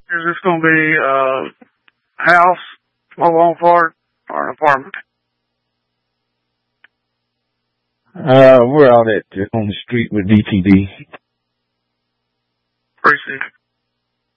Is this going to be a house, mobile home park, or an apartment? We're out on the street with DTD. Precinct.